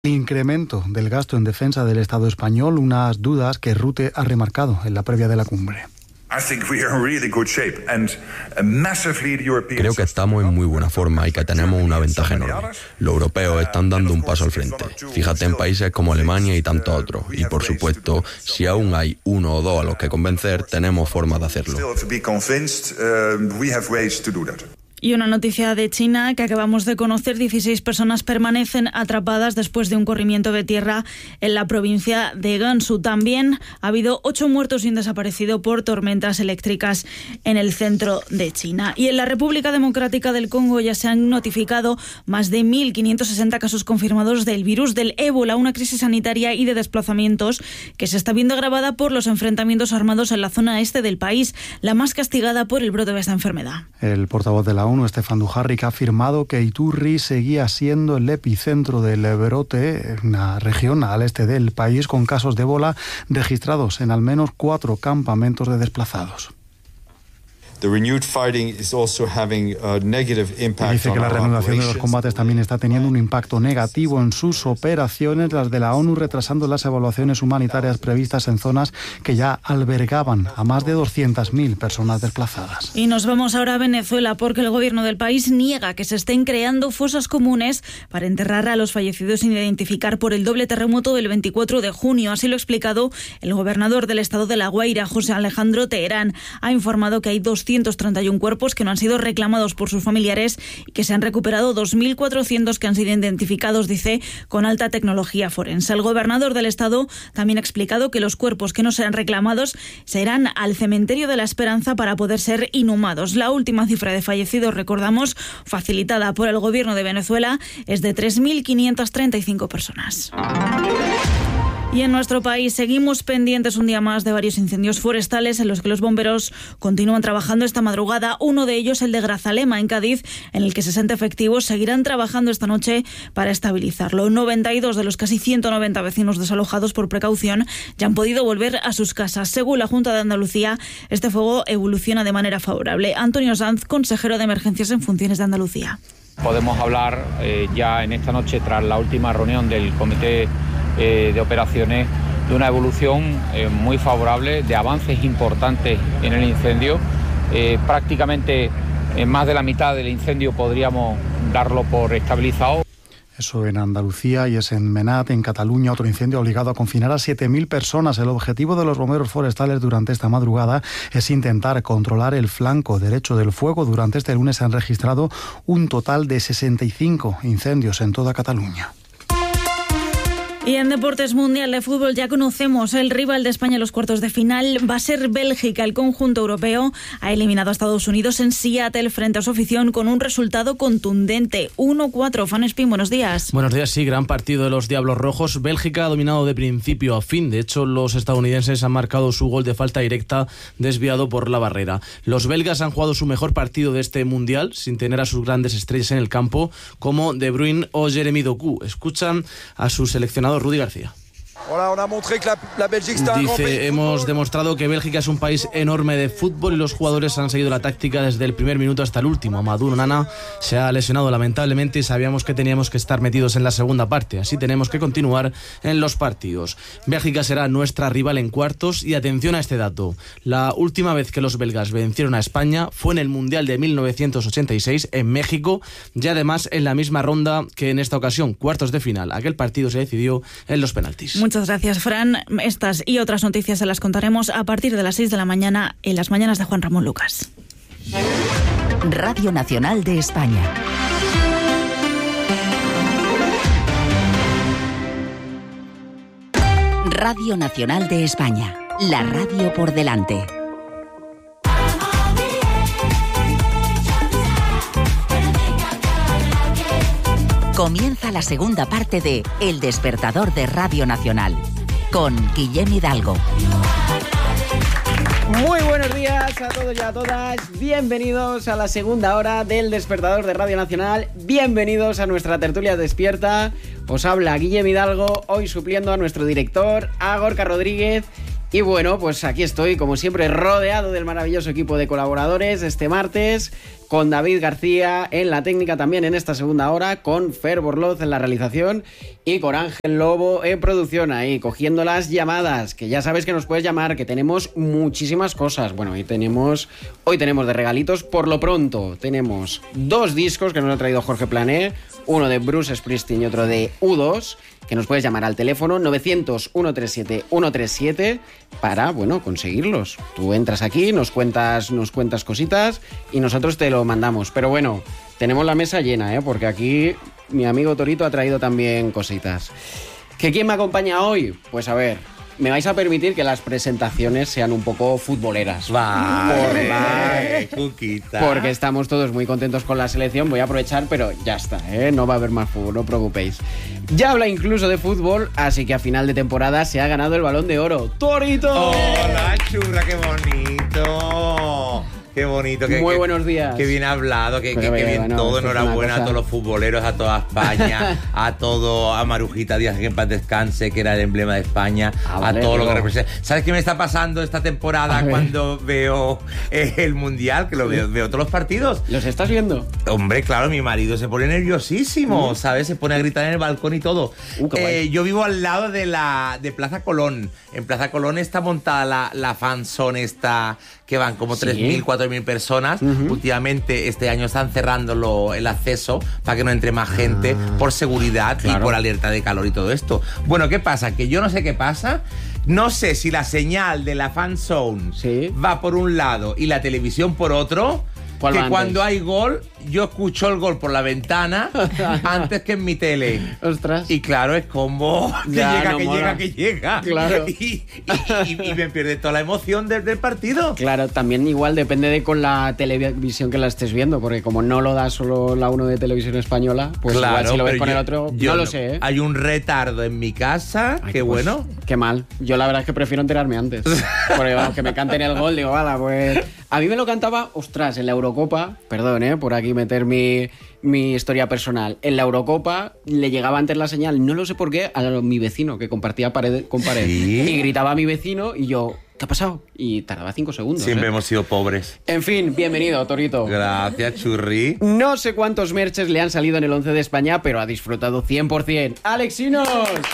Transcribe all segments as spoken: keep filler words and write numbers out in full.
El incremento del gasto en defensa del Estado español, unas dudas que Rutte ha remarcado en la previa de la cumbre. Creo que estamos en muy buena forma y que tenemos una ventaja enorme. Los europeos están dando un paso al frente. Fíjate en países como Alemania y tantos otros. Y por supuesto, si aún hay uno o dos a los que convencer, tenemos formas de hacerlo. Y una noticia de China que acabamos de conocer: dieciséis personas permanecen atrapadas después de un corrimiento de tierra en la provincia de Gansu. También ha habido ocho muertos y un desaparecido por tormentas eléctricas en el centro de China. Y en la República Democrática del Congo ya se han notificado más de mil quinientos sesenta casos confirmados del virus del ébola, una crisis sanitaria y de desplazamientos que se está viendo agravada por los enfrentamientos armados en la zona este del país, la más castigada por el brote de esta enfermedad. El portavoz de la ONU, Stefan Dujarric, ha afirmado que Iturri seguía siendo el epicentro del brote, una región al este del país con casos de ébola registrados en al menos cuatro campamentos de desplazados. The renewed fighting is also having a negative impact. Dice que la reanudación de los combates también está teniendo un impacto negativo en sus operaciones, las de la ONU retrasando las evaluaciones humanitarias previstas en zonas que ya albergaban a más de doscientas mil personas desplazadas. Y nos vamos ahora a Venezuela, porque el gobierno del país niega que se estén creando fosas comunes para enterrar a los fallecidos sin identificar por el doble terremoto del veinticuatro de junio. Así lo ha explicado el gobernador del estado de La Guaira, José Alejandro Teherán. Ha informado que hay doscientos treinta y uno cuerpos que no han sido reclamados por sus familiares y que se han recuperado dos mil cuatrocientos que han sido identificados, dice, con alta tecnología forense. El gobernador del estado también ha explicado que los cuerpos que no sean reclamados se irán al cementerio de la Esperanza para poder ser inhumados. La última cifra de fallecidos, recordamos, facilitada por el gobierno de Venezuela, es de tres mil quinientas treinta y cinco personas. Y en nuestro país seguimos pendientes un día más de varios incendios forestales en los que los bomberos continúan trabajando esta madrugada. Uno de ellos, el de Grazalema, en Cádiz, en el que sesenta efectivos seguirán trabajando esta noche para estabilizarlo. noventa y dos de los casi ciento noventa vecinos desalojados por precaución ya han podido volver a sus casas. Según la Junta de Andalucía, este fuego evoluciona de manera favorable. Antonio Sanz, consejero de Emergencias en Funciones de Andalucía. Podemos hablar eh, ya en esta noche, tras la última reunión del Comité eh, de Operaciones, de una evolución eh, muy favorable, de avances importantes en el incendio. Eh, prácticamente en más de la mitad del incendio podríamos darlo por estabilizado. Eso en Andalucía. Y es en Menat, en Cataluña, otro incendio ha obligado a confinar a siete mil personas. El objetivo de los bomberos forestales durante esta madrugada es intentar controlar el flanco derecho del fuego. Durante este lunes se han registrado un total de sesenta y cinco incendios en toda Cataluña. Y en Deportes Mundial de Fútbol ya conocemos el rival de España en los cuartos de final. Va a ser Bélgica. El conjunto europeo ha eliminado a Estados Unidos en Seattle frente a su afición con un resultado contundente. uno cuatro. Fan Espín, buenos días. Buenos días, sí, gran partido de los Diablos Rojos. Bélgica ha dominado de principio a fin. De hecho, los estadounidenses han marcado su gol de falta directa desviado por la barrera. Los belgas han jugado su mejor partido de este Mundial sin tener a sus grandes estrellas en el campo como De Bruyne o Jeremy Doku. Escuchan a su seleccionador Rudy García. Dice, hemos demostrado que Bélgica es un país enorme de fútbol y los jugadores han seguido la táctica desde el primer minuto hasta el último. Amadou Onana se ha lesionado lamentablemente y sabíamos que teníamos que estar metidos en la segunda parte, así tenemos que continuar en los partidos. Bélgica será nuestra rival en cuartos y atención a este dato: la última vez que los belgas vencieron a España fue en el Mundial de mil novecientos ochenta y seis en México, y además en la misma ronda que en esta ocasión, cuartos de final. Aquel partido se decidió en los penaltis. Muchas gracias, Fran. Estas y otras noticias se las contaremos a partir de las seis de la mañana en las mañanas de Juan Ramón Lucas. Radio Nacional de España. Radio Nacional de España. La radio por delante. Comienza la segunda parte de El Despertador de Radio Nacional, con Guillem Hidalgo. Muy buenos días a todos y a todas. Bienvenidos a la segunda hora del Despertador de Radio Nacional. Bienvenidos a nuestra tertulia despierta. Os habla Guillem Hidalgo, hoy supliendo a nuestro director, a Gorka Rodríguez. Y bueno, pues aquí estoy, como siempre, rodeado del maravilloso equipo de colaboradores este martes, con David García en la técnica también en esta segunda hora, con Fer Borloz en la realización y con Ángel Lobo en producción ahí, cogiendo las llamadas, que ya sabes que nos puedes llamar, que tenemos muchísimas cosas. Bueno, hoy tenemos, hoy tenemos de regalitos, por lo pronto, tenemos dos discos que nos ha traído Jorge Plané, uno de Bruce Springsteen y otro de U dos, que nos puedes llamar al teléfono novecientos, ciento treinta y siete, ciento treinta y siete para, bueno, conseguirlos. Tú entras aquí, nos cuentas, nos cuentas cositas y nosotros te lo mandamos. Pero bueno, tenemos la mesa llena, ¿eh? Porque aquí mi amigo Torito ha traído también cositas. ¿Que quién me acompaña hoy? Pues a ver, me vais a permitir que las presentaciones sean un poco futboleras. Vale, vale, Cuquita. Porque estamos todos muy contentos con la selección. Voy a aprovechar, pero ya está, ¿eh? No va a haber más fútbol, no os preocupéis. Ya habla incluso de fútbol, así que a final de temporada se ha ganado el Balón de Oro. ¡Torito! ¡Hola, churra! ¡Qué bonito! Qué bonito. Qué, Muy qué, buenos días. Qué bien hablado, qué, qué, qué bien bueno, todo. Enhorabuena a todos los futboleros, a toda España, a todo, a Marujita Díaz, que en paz descanse, que era el emblema de España, ah, vale, a todo digo. lo que representa. ¿Sabes qué me está pasando esta temporada cuando veo eh, el Mundial? Que lo veo, veo todos los partidos. ¿Los estás viendo? Hombre, claro, mi marido se pone nerviosísimo, ¿Mm? ¿sabes? Se pone a gritar en el balcón y todo. Uh, eh, yo vivo al lado de la de Plaza Colón. En Plaza Colón está montada la, la fanzone esta, que van como ¿Sí? tres mil, cuatro mil personas. Uh-huh. Últimamente, este año están cerrando lo, el acceso para que no entre más gente ah, por seguridad claro. y por alerta de calor y todo esto. Bueno, ¿qué pasa? Que yo no sé qué pasa. No sé si la señal de la fanzone ¿Sí? va por un lado y la televisión por otro. Que cuando hay gol, yo escucho el gol por la ventana antes que en mi tele. Ostras. Y claro, es como que ya, llega, no que mola. llega, que llega. Claro. Y, y, y, y me pierde toda la emoción del, del partido. Claro, también igual depende de con la televisión que la estés viendo, porque como no lo da solo la uno de Televisión Española, pues claro, igual si lo ves con yo, el otro, yo no lo no, sé, ¿eh? Hay un retardo en mi casa, Ay, qué pues, bueno. Qué mal. Yo la verdad es que prefiero enterarme antes. Porque vamos, que me canten el gol, digo, vale, pues... A mí me lo cantaba, ostras, en la Eurocopa, perdón, ¿eh? Por aquí meter mi, mi historia personal. En la Eurocopa le llegaba antes la señal, no lo sé por qué, a mi vecino, que compartía pared con pared. ¿Sí? Y gritaba a mi vecino y yo, ¿qué ha pasado? Y tardaba cinco segundos. Siempre ¿eh? hemos sido pobres. En fin, bienvenido, Torito. Gracias, Churri. No sé cuántos merches le han salido en el once de España, pero ha disfrutado cien por cien. ¡Alexinos!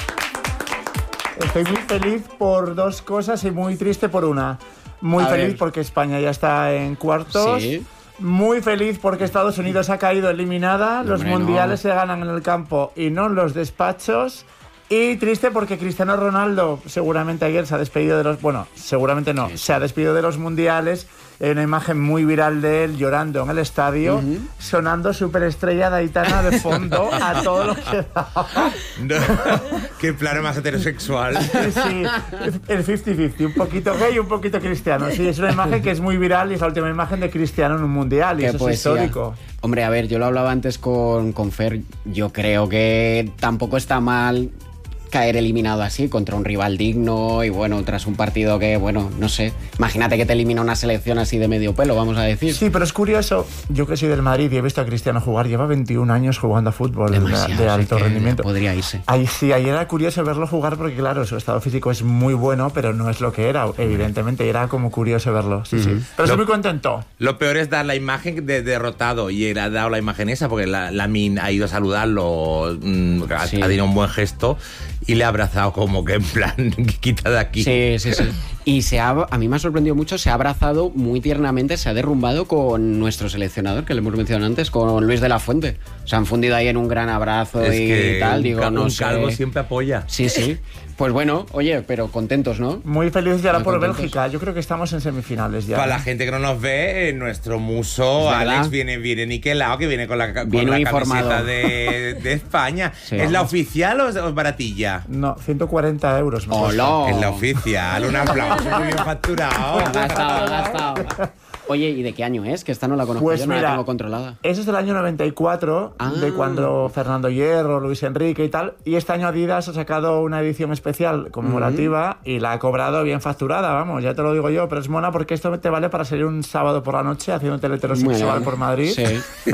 Estoy muy feliz por dos cosas y muy triste por una. Muy A feliz ver. porque España ya está en cuartos. Sí. Muy feliz porque Estados Unidos ha caído eliminada. Los Hombre, mundiales no. se ganan en el campo y no en los despachos. Y triste porque Cristiano Ronaldo seguramente ayer se ha despedido de los... Bueno, seguramente no. Sí, sí. Se ha despedido de los mundiales. Hay una imagen muy viral de él llorando en el estadio, Uh-huh. sonando Superestrella de Aitana de fondo a todo lo que da. No, qué plano más heterosexual. Sí, sí, el cincuenta cincuenta, un poquito gay y un poquito cristiano. Sí, es una imagen que es muy viral y es la última imagen de Cristiano en un mundial y Qué eso poesía. es histórico. Hombre, a ver, yo lo hablaba antes con, con Fer. Yo creo que tampoco está mal caer eliminado así contra un rival digno y bueno, tras un partido que, bueno, no sé, imagínate que te elimina una selección así de medio pelo, vamos a decir. Sí, pero es curioso, yo que soy del Madrid y he visto a Cristiano jugar, lleva veintiún años jugando a fútbol de, de alto rendimiento. Podría irse. Ahí sí, ayer era curioso verlo jugar porque claro, su estado físico es muy bueno, pero no es lo que era, evidentemente, y era como curioso verlo, sí, uh-huh. sí. Pero lo, estoy muy contento. Lo peor es dar la imagen de derrotado y él ha dado la imagen esa porque la, la Min ha ido a saludarlo, mmm, ha, Sí. ha tenido un buen gesto y le ha abrazado como que en plan, quita de aquí. Sí, sí, sí. Y se ha, a mí me ha sorprendido mucho, se ha abrazado muy tiernamente, se ha derrumbado con nuestro seleccionador, que le hemos mencionado antes, con Luis de la Fuente. Se han fundido ahí en un gran abrazo Es y que tal, un, digo, cal- no un sé. calvo siempre apoya. Sí, sí. Pues bueno, oye, pero contentos, ¿no? Muy feliz ya Muy por contentos. Bélgica, yo creo que estamos en semifinales ya. Para la gente que no nos ve, eh, nuestro muso Es Alex verdad. viene, viene niquelado, que viene con la, con Bien la uniformado. camiseta de, de España. Sí, ¿Es la vamos. oficial o es, o es baratilla? No, ciento cuarenta euros. me cuesta. ¡Hola! Es la oficial, un aplauso muy bien facturado. Ha gastado, ha gastado. Oye, ¿y de qué año es? Que esta no la conozco, Pues yo no mira, la tengo controlada. Eso es del año noventa y cuatro, Ah. de cuando Fernando Hierro, Luis Enrique y tal. Y este año Adidas ha sacado una edición especial conmemorativa y la ha cobrado bien facturada, vamos, ya te lo digo yo. Pero es mona porque esto te vale para salir un sábado por la noche haciendo el heterosexual Bueno, por Madrid. Sí.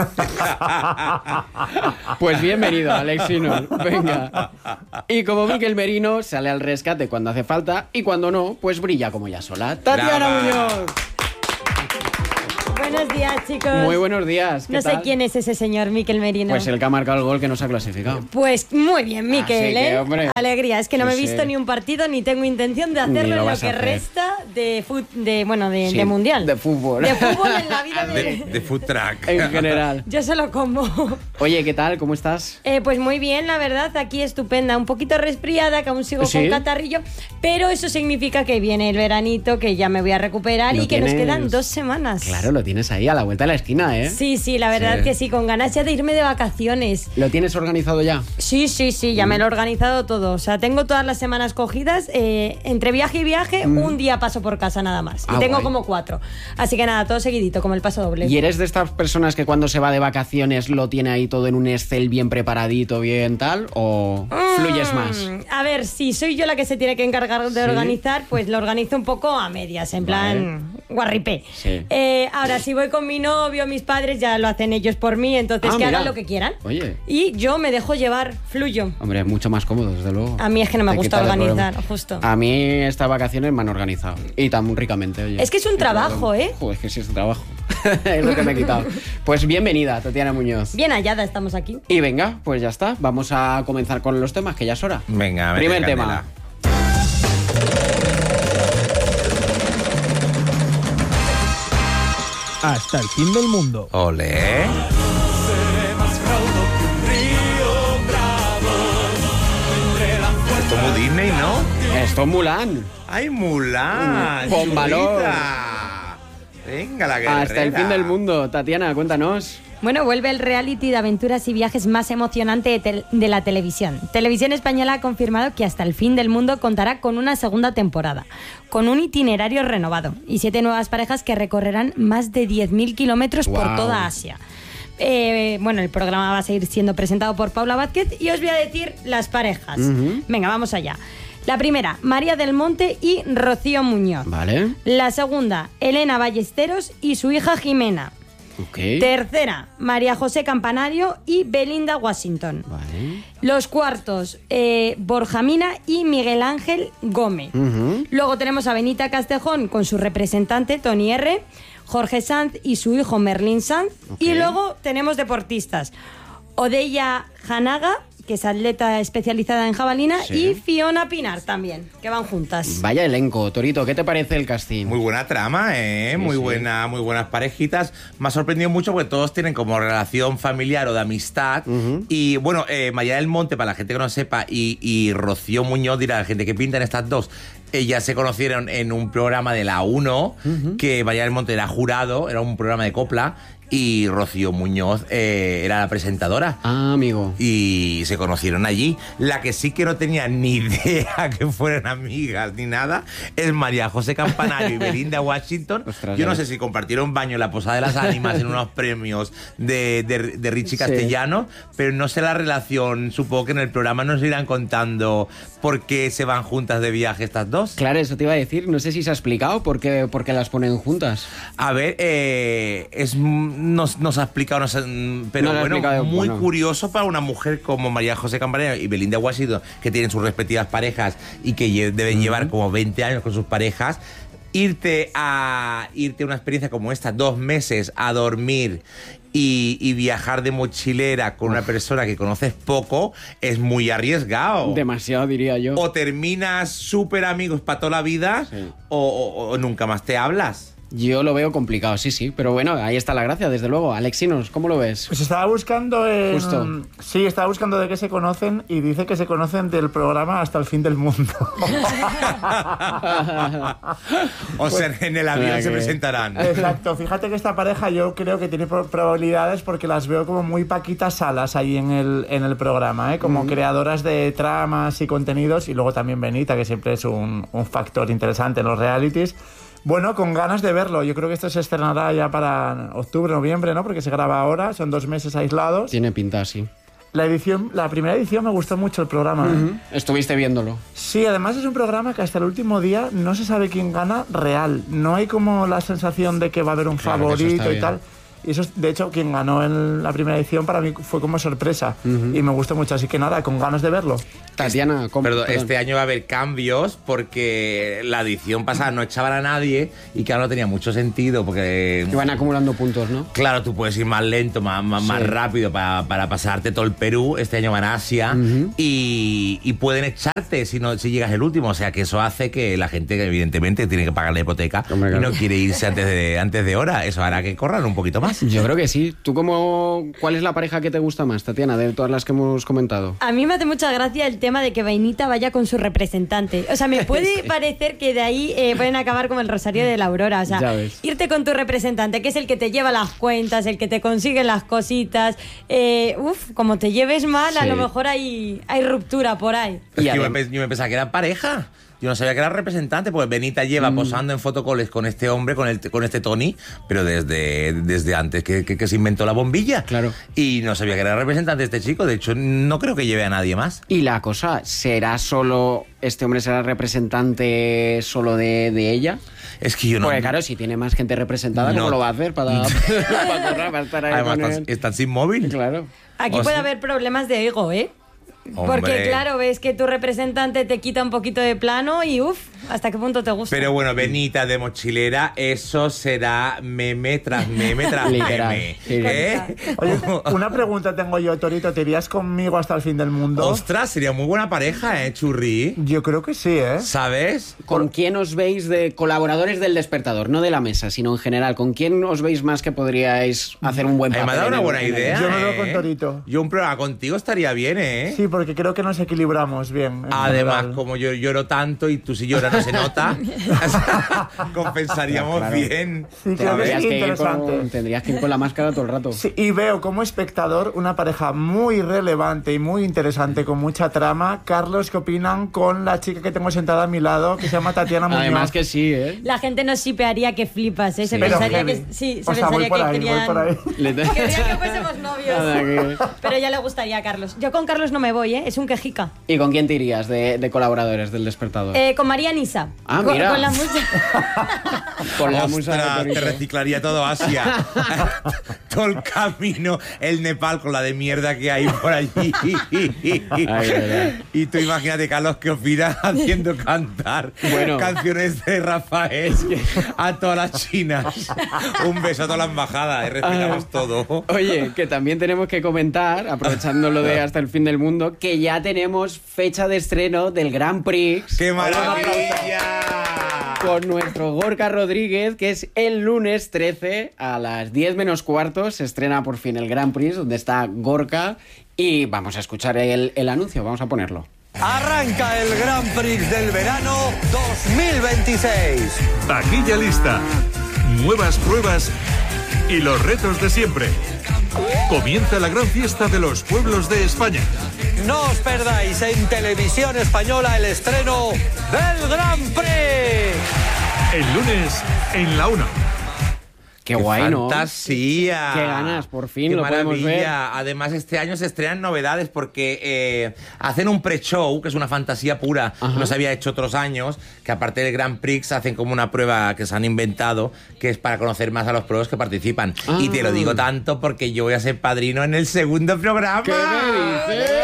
Pues bienvenido, Alexinos. Venga. Y como Miquel Merino sale al rescate cuando hace falta y cuando no, pues brilla como ya sola. Tatiana Brava. Muñoz. Buenos días, chicos. Muy buenos días. ¿Qué no tal? sé quién es ese señor, Miquel Merino. Pues el que ha marcado el gol que nos ha clasificado. Pues muy bien, Miquel, Así que, ¿eh? hombre, Alegría. Es que no sí, me he visto sí. ni un partido ni tengo intención de Ni hacerlo lo en lo vas que a hacer. resta de, fut, de, bueno, de, Sí, de mundial. de fútbol. De fútbol en la vida de... De, de food track. En general. Yo se lo como. Oye, ¿qué tal? ¿Cómo estás? Eh, pues muy bien, la verdad, aquí estupenda. Un poquito resfriada, que aún sigo ¿Sí? con catarrillo, pero eso significa que viene el veranito, que ya me voy a recuperar Lo y que nos tienes- quedan dos semanas. Claro, lo tienes ahí a la vuelta de la esquina, ¿eh? Sí, sí, la verdad Sí. que sí, con ganas ya de irme de vacaciones. ¿Lo tienes organizado ya? Sí, sí, sí, ya me lo he organizado todo. O sea, tengo todas las semanas cogidas. eh, entre viaje y viaje, Mm. un día paso por casa nada más. Ah, y tengo guay. como cuatro. Así que nada, todo seguidito, como el paso doble. ¿Y eres de estas personas que cuando se va de vacaciones lo tiene ahí todo en un Excel bien preparadito, bien tal? ¿O fluyes más? Mm, A ver, si soy yo la que se tiene que encargar de Sí. organizar, pues lo organizo un poco a medias, en plan guarripé. Sí. Eh, ahora, si voy con mi novio, mis padres ya lo hacen ellos por mí, entonces Ah, que mira. hagan lo que quieran. Oye, Y yo me dejo llevar, fluyo. hombre, es mucho más cómodo, desde luego. A mí es que no me Te gusta quita el organizar, problema. justo. A mí estas vacaciones me han organizado. Y tan ricamente, oye. Es que es un Sí, trabajo, claro. ¿eh? Joder, es que sí es un trabajo. Es lo que me he quitado. Pues bienvenida, Tatiana Muñoz. Bien hallada estamos aquí. Y venga, pues ya está. Vamos a comenzar con los temas, que ya es hora. Venga, Primer mete tema. candela. Hasta el fin del mundo. Ole. Esto es muy Disney, ¿no? Esto es Mulan. ¡Ay, Mulan! Con valor. chulita! Venga, la guerrera. Hasta el fin del mundo. Tatiana, cuéntanos. Bueno, vuelve el reality de aventuras y viajes más emocionante de, tel- de la televisión. Televisión Española ha confirmado que Hasta el fin del mundo contará con una segunda temporada, con un itinerario renovado y siete nuevas parejas que recorrerán más de diez mil kilómetros por Guau. toda Asia. Eh, bueno, el programa va a seguir siendo presentado por Paula Vázquez y os voy a decir las parejas. Ujú. Venga, vamos allá. La primera, María del Monte y Rocío Muñoz. Vale. La segunda, Elena Ballesteros y su hija Jimena. Ok. Tercera, María José Campanario y Belinda Washington. Vale. Los cuartos, eh, Borja Mina y Miguel Ángel Gómez. Ujú. Luego tenemos a Benita Castejón con su representante Tony R, Jorge Sanz y su hijo Merlín Sanz. Y luego tenemos deportistas, Odeya Hanaga, que es atleta especializada en jabalina, Sí. y Fiona Pinar también, que van juntas. Vaya elenco. Torito, ¿qué te parece el casting? Muy buena trama, ¿eh? Sí, muy sí. buena, muy buenas parejitas. Me ha sorprendido mucho porque todos tienen como relación familiar o de amistad. Y bueno, eh, Maya del Monte, para la gente que no sepa, y, y Rocío Muñoz, dirá la gente que pintan estas dos. Ellas se conocieron en un programa de la uno, que Maya del Monte era jurado, era un programa de copla, y Rocío Muñoz eh, era la presentadora. Ah, amigo. Y se conocieron allí. La que sí que no tenía ni idea que fueran amigas ni nada es María José Campanario y Belinda Washington. Ostras, Yo ya no ves. sé si compartieron baño en la Posada de las Ánimas en unos premios de, de, de Richie Sí. Castellano, pero no sé la relación. Supongo que en el programa nos irán contando por qué se van juntas de viaje estas dos. Claro, eso te iba a decir. No sé si se ha explicado por qué, por qué las ponen juntas. A ver, eh, es, nos, nos ha explicado, no sé, mm, pero No lo ha bueno, explicado, muy bueno. curioso para una mujer como María José Campanario y Belinda Washington, que tienen sus respectivas parejas y que lle- deben llevar como veinte años con sus parejas. Irte a irte a una experiencia como esta, dos meses a dormir y, y viajar de mochilera con una persona que conoces poco, es muy arriesgado. Demasiado, diría yo. O terminas súper amigos para toda la vida, o, o- o nunca más te hablas. Yo lo veo complicado, sí, sí. Pero bueno, ahí está la gracia, desde luego. Alexinos, ¿cómo lo ves? Pues estaba buscando en... Justo. Sí, estaba buscando de qué se conocen y dice que se conocen del programa Hasta el fin del mundo. O sea, en el avión Pues, se que- presentarán. Exacto, fíjate que esta pareja yo creo que tiene pro- probabilidades porque las veo como muy Paquitas Salas ahí en el, en el programa, ¿eh? Como Ujú. creadoras de tramas y contenidos, y luego también Benita, que siempre es un, un factor interesante en los realities. Bueno, con ganas de verlo. Yo creo que esto se estrenará ya para octubre, noviembre, ¿no? Porque se graba ahora, son dos meses aislados. Tiene pinta, sí. La edición, la primera edición me gustó mucho el programa. ¿eh? Ujú. Estuviste viéndolo. Sí, además es un programa que hasta el último día no se sabe quién gana real. No hay como la sensación de que va a haber un Claro, que eso favorito está y tal. Y eso, de hecho, quien ganó en la primera edición para mí fue como sorpresa. Uh-huh. Y me gustó mucho, así que nada, con ganas de verlo. Tatiana, ¿cómo? Perdón, perdón. Este año va a haber cambios porque la edición pasada no echaban a nadie y que ahora no tenía mucho sentido porque... Que van acumulando puntos, ¿no? Claro, tú puedes ir más lento, más, más, sí. más rápido para, para pasarte todo el Perú. Este año van a Asia uh-huh. y, y pueden echarte si, no, si llegas el último. O sea, que eso hace que la gente, que evidentemente, tiene que pagar la hipoteca oh y no quiere irse antes de, antes de hora. Eso hará que corran un poquito más. Yo creo que sí. ¿Tú cómo, cuál es la pareja que te gusta más, Tatiana, de todas las que hemos comentado? A mí me hace mucha gracia el tema de que Vainita vaya con su representante. O sea, me puede sí. parecer que de ahí eh, pueden acabar como el Rosario de la Aurora. O sea, irte con tu representante, que es el que te lleva las cuentas, el que te consigue las cositas. Eh, uf, como te lleves mal, sí. a lo mejor hay, hay ruptura por ahí. Es que yo, me, yo me pensaba que era pareja. Yo no sabía que era representante, porque Benita lleva mm. posando en fotocoles con este hombre, con, el, con este Tony, pero desde, desde antes que, que, que se inventó la bombilla. Claro. Y no sabía que era representante este chico. De hecho, no creo que lleve a nadie más. Y la cosa, ¿será solo... este hombre será representante solo de, de ella? Es que yo no... Porque claro, si tiene más gente representada, no. ¿cómo lo va a hacer para, para, correr, para estar ahí? Además, con están, están sin móvil. Claro. Aquí o puede sea... haber problemas de ego, ¿eh? Hombre. Porque claro, ves que tu representante te quita un poquito de plano y uff, ¿hasta qué punto te gusta? Pero bueno, Benita de mochilera, eso será meme tras meme tras meme. ¿Eh? Oye, una pregunta tengo yo, Torito, ¿te irías conmigo hasta el fin del mundo? Ostras, sería muy buena pareja, ¿eh, Churri? Yo creo que sí, ¿eh? ¿Sabes? ¿Con quién os veis de colaboradores del Despertador? No de la mesa, sino en general. ¿Con quién os veis más que podríais hacer un buen papel? Me ha dado una buena idea. Yo me ¿eh? veo con Torito. Yo un programa contigo estaría bien, ¿eh? Sí, porque creo que nos equilibramos bien. Además, general. Como yo lloro tanto y tú si lloras no se nota, compensaríamos claro, claro. bien. Sí, creo que es interesante. Con, tendrías que ir con la máscara todo el rato. Sí, y veo como espectador una pareja muy relevante y muy interesante, con mucha trama. Carlos, ¿qué opinan con la chica que tengo sentada a mi lado, que se llama Tatiana Muñoz? Además que sí, ¿eh? La gente nos shipearía que flipas, ¿eh? Se sí. pensaría que... Sí, se o sea, pensaría voy por que ahí, querían... voy por ahí. Querían que fuésemos novios. Pero ya le gustaría a Carlos. Yo con Carlos no me voy, ¿eh? Es un quejica. ¿Y con quién te irías de, de colaboradores del Despertador? Eh, con María Nisa. Ah, con, mira. Con la musa. Con la Ostras, musa te reciclaría todo Asia. Todo el camino, el Nepal con la de mierda que hay por allí. Ay, y tú imagínate, Carlos, qué opinas haciendo cantar bueno. canciones de Rafael a todas las chinas. Un beso a toda la embajada y respetamos ah. todo. Oye, que también tenemos que comentar, aprovechando lo de Hasta el fin del mundo, que ya tenemos fecha de estreno del Grand Prix. ¡Qué maravilla! Con nuestro Gorka Rodríguez, que es el lunes trece a las diez menos cuarto. Se estrena por fin el Grand Prix, donde está Gorka. Y vamos a escuchar el, el anuncio, vamos a ponerlo. Arranca el Grand Prix del verano dos mil veintiséis. Taquilla lista, nuevas pruebas y los retos de siempre. Comienza la gran fiesta de los pueblos de España. No os perdáis en Televisión Española el estreno del Grand Prix. El lunes en la una. Qué, Qué guay, ¿no? ¡Fantasía! Qué ganas, por fin Qué lo maravilla. podemos ver. Además, este año se estrenan novedades porque eh, hacen un pre-show, que es una fantasía pura, Ajá. no se había hecho otros años, que aparte del Grand Prix hacen como una prueba que se han inventado, que es para conocer más a los pros que participan. Ah. Y te lo digo tanto porque yo voy a ser padrino en el segundo programa. ¿Qué me dices?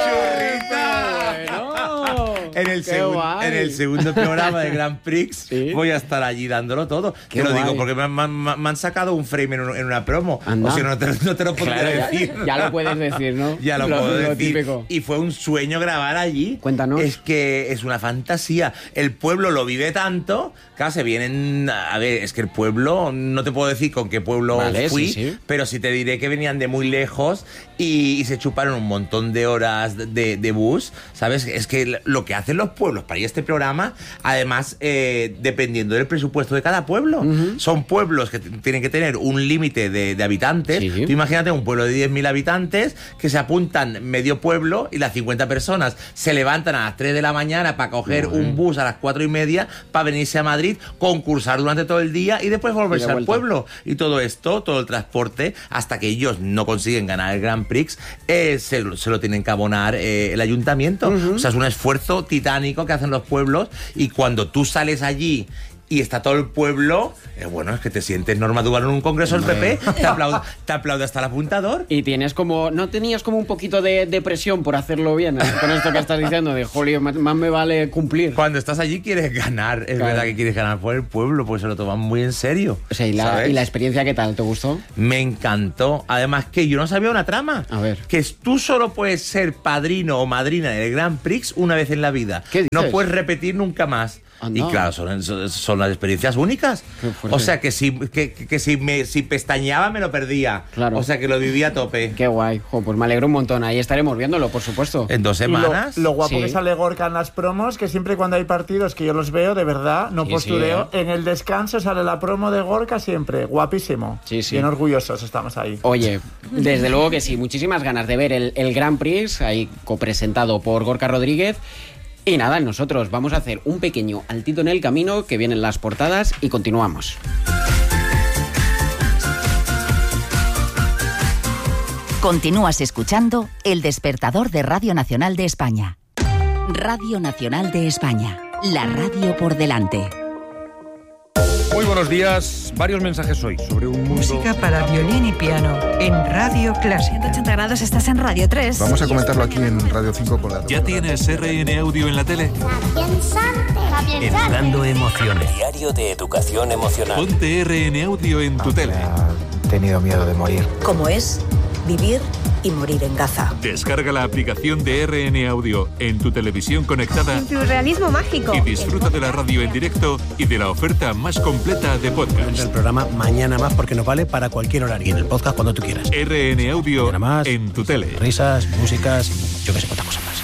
En el, segun, en el segundo programa de Grand Prix ¿Sí? voy a estar allí dándolo todo. Qué Te lo guay. digo porque me, me, me han sacado un frame en, un, en una promo. Anda. O sea, no te, no te lo podría claro, decir. Ya, ya lo puedes decir, ¿no? Ya lo, lo puedo lo decir. Típico. Y fue un sueño grabar allí. Cuéntanos. Es que es una fantasía. El pueblo lo vive tanto. Claro, se vienen... A ver, es que el pueblo... No te puedo decir con qué pueblo vale, fui, sí, sí. pero sí te diré que venían de muy lejos y, y se chuparon un montón de horas de, de bus. ¿Sabes? Es que lo que hacen los pueblos para ir a este programa, además, eh, dependiendo del presupuesto de cada pueblo. Uh-huh. Son pueblos que t- tienen que tener un límite de, de habitantes. Sí. Tú imagínate un pueblo de diez mil habitantes que se apuntan medio pueblo y las cincuenta personas se levantan a las tres de la mañana para coger uh-huh. un bus a las cuatro y media para venirse a Madrid, concursar durante todo el día y después volverse y de al pueblo. Y todo esto, todo el transporte, hasta que ellos no consiguen ganar el Grand Prix, eh, se, se lo tienen que abonar eh, el ayuntamiento. Uh-huh. O sea, es un esfuerzo titánico que hacen los pueblos y cuando tú sales allí y está todo el pueblo, eh, bueno, es que te sientes Norma Duval en un congreso del P P, te aplaude, te aplaude hasta el apuntador. Y tienes como, ¿no tenías como un poquito de depresión por hacerlo bien? Con esto que estás diciendo, de jolio, más me vale cumplir. Cuando estás allí quieres ganar, es claro. verdad que quieres ganar por el pueblo, pues se lo toman muy en serio. O sea, ¿y la, ¿y la experiencia qué tal? ¿Te gustó? Me encantó. Además que yo no sabía una trama. A ver. Que tú solo puedes ser padrino o madrina del Grand Prix una vez en la vida. ¿Qué dices? No puedes repetir nunca más. Anda. Y claro, son, son las experiencias únicas. O sea, que si, que, que si, me, si pestañeaba me lo perdía. Claro. O sea, que lo vivía a tope. Qué guay. Jo, pues me alegro un montón. Ahí estaremos viéndolo, por supuesto. En dos semanas. Lo, lo guapo sí. que sale Gorka en las promos, que siempre cuando hay partidos que yo los veo, de verdad, no sí, postureo, sí, ¿eh? en el descanso sale la promo de Gorka siempre. Guapísimo. Sí, sí. Bien orgullosos estamos ahí. Oye, desde luego que sí. Muchísimas ganas de ver el, el Grand Prix, ahí copresentado por Gorka Rodríguez. Y nada, nosotros vamos a hacer un pequeño altito en el camino, que vienen las portadas y continuamos. Continúas escuchando El Despertador de Radio Nacional de España. Radio Nacional de España, la radio por delante. Muy buenos días. Varios mensajes hoy sobre un mundo... Música para violín y piano en Radio Clásica. ciento ochenta grados, estás en Radio tres. Vamos a comentarlo aquí en Radio cinco con la... ¿Ya tienes R N Audio en la tele? Educando emociones. Diario de educación emocional. Ponte R N Audio en tu tele. He tenido miedo de morir. ¿Cómo es vivir y morir en Gaza? Descarga la aplicación de R N Audio en tu televisión conectada. En tu realismo mágico. Y disfruta de la radio en directo y de la oferta más completa de podcast. El programa Mañana Más porque nos vale para cualquier horario. Y en el podcast cuando tú quieras. R N Audio más, en tu tele. Risas, músicas y yo que sé cuántas cosas más.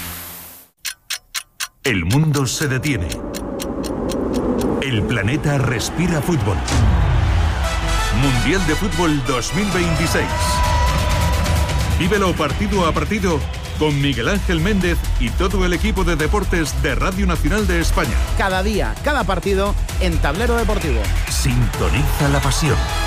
El mundo se detiene. El planeta respira fútbol. Mundial de Fútbol dos mil veintiséis. Vívelo partido a partido con Miguel Ángel Méndez y todo el equipo de deportes de Radio Nacional de España. Cada día, cada partido en Tablero Deportivo. Sintoniza la pasión.